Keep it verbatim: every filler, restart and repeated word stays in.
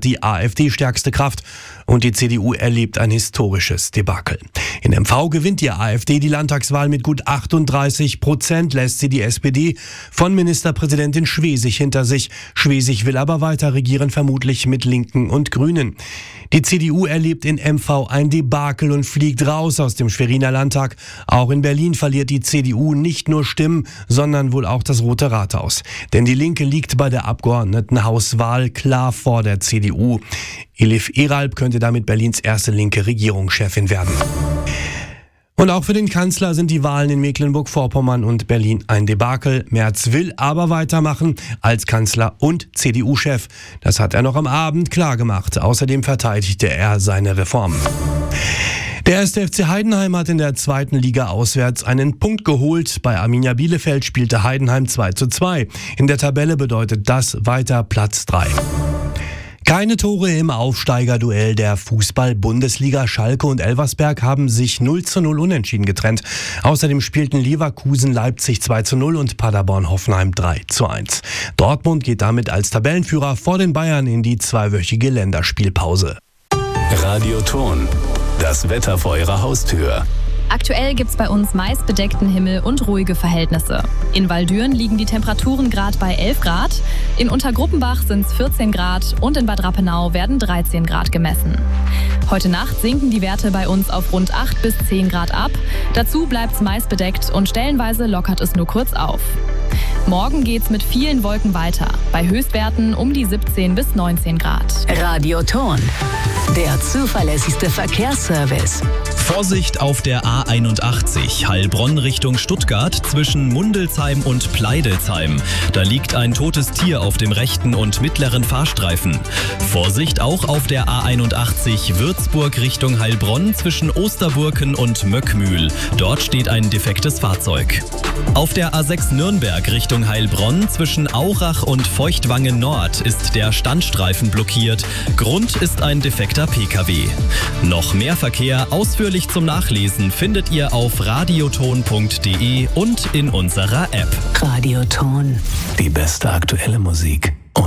wird die AfD stärkste Kraft und die C D U erlebt ein historisches Debakel. In M V gewinnt die AfD die Landtagswahl mit gut achtunddreißig Prozent, lässt sie die S P D von Ministerpräsidentin Schwesig hinter sich. Schwesig will aber weiter regieren, vermutlich mit Linken und Grünen. Die C D U erlebt in M V ein Debakel und fliegt raus aus dem Schweriner Landtag. Auch in Berlin verliert die C D U nicht nur Stimmen, sondern wohl auch das Rote Rathaus. Denn die Linke liegt bei der Abgeordnetenhauswahl klar vor der C D U. Elif Eralp könnte damit Berlins erste linke Regierungschefin werden. Und auch für den Kanzler sind die Wahlen in Mecklenburg-Vorpommern und Berlin ein Debakel. Merz will aber weitermachen als Kanzler und C D U-Chef. Das hat er noch am Abend klargemacht. Außerdem verteidigte er seine Reformen. Der erste F C Heidenheim hat in der zweiten Liga auswärts einen Punkt geholt. Bei Arminia Bielefeld spielte Heidenheim zwei zu zwei. In der Tabelle bedeutet das weiter Platz drei. Keine Tore im Aufsteigerduell der Fußball-Bundesliga. Schalke und Elversberg haben sich null zu null unentschieden getrennt. Außerdem spielten Leverkusen Leipzig zwei zu null und Paderborn Hoffenheim drei zu eins. Dortmund geht damit als Tabellenführer vor den Bayern in die zweiwöchige Länderspielpause. Radioton, das Wetter vor Ihrer Haustür. Aktuell gibt's bei uns meist bedeckten Himmel und ruhige Verhältnisse. In Waldürn liegen die Temperaturen gerade bei elf Grad, in Untergruppenbach sind's vierzehn Grad und in Bad Rappenau werden dreizehn Grad gemessen. Heute Nacht sinken die Werte bei uns auf rund acht bis zehn Grad ab. Dazu bleibt's meist bedeckt und stellenweise lockert es nur kurz auf. Morgen geht's mit vielen Wolken weiter, bei Höchstwerten um die siebzehn bis neunzehn Grad. Radioton, der zuverlässigste Verkehrsservice. Vorsicht auf der A einundachtzig, Heilbronn Richtung Stuttgart zwischen Mundelsheim und Pleidelsheim. Da liegt ein totes Tier auf dem rechten und mittleren Fahrstreifen. Vorsicht auch auf der A einundachtzig, Würzburg Richtung Heilbronn zwischen Osterburken und Möckmühl. Dort steht ein defektes Fahrzeug. Auf der A sechs Nürnberg Richtung Heilbronn zwischen Aurach und Feuchtwangen Nord ist der Standstreifen blockiert. Grund ist ein defekter P K W. Noch mehr Verkehr ausführlich zum Nachlesen findet ihr auf radioton punkt de und in unserer App. Radioton. Die beste aktuelle Musik.